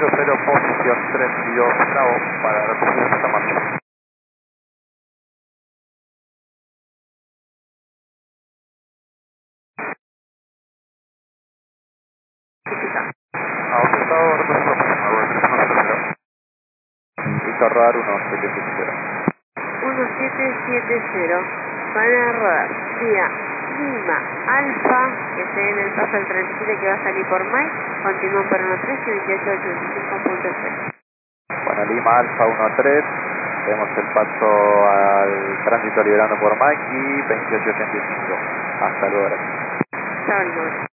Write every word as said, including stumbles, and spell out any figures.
cero cero, posición treinta y dos, bravo, para recibir Santa Marta. Autorizado, representado por Marvel, uno cero cero. Víctor Radar uno siete siete cero. uno siete siete cero. Van a rodar vía Lima Alfa, que se en el paso del treinta y siete que va a salir por Mike. Continúan por uno tres y veintiocho ochenta y cinco punto cero. Bueno, Lima Alfa uno tres. Tenemos el paso al tránsito liberando por Mike y veintiocho ochenta y cinco. Hasta luego. Chao, Lima.